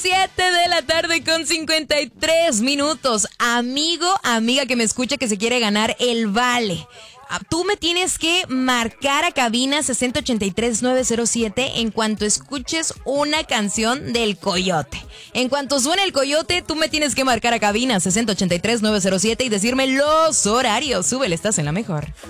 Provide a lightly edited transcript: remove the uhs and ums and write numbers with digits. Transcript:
7:53 a.m. Amigo, amiga que me escucha que se quiere ganar el vale. Tú me tienes que marcar a cabina 6083-907 en cuanto escuches una canción del Coyote. En cuanto suene el Coyote, tú me tienes que marcar a cabina 6083-907 y decirme los horarios. Súbele, estás en la mejor.